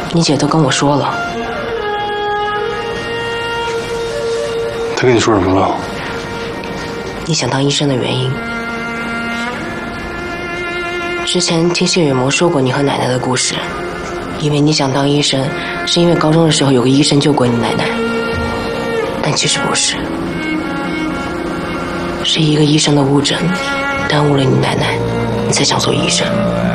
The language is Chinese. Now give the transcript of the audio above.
你姐都跟我说了。 她跟你说什么了？ 你想当医生的原因。之前听谢远魔说过你和奶奶的故事，以为你想当医生是因为高中的时候有个医生救过你奶奶，但其实不是，是一个医生的误诊耽误了你奶奶，你才想做医生。